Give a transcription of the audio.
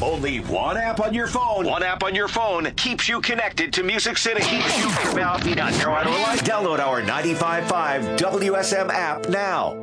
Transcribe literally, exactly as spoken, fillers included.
Only one app on your phone. One app on your phone keeps you connected to Music City. Keeps you Download our ninety-five point five W S M app now.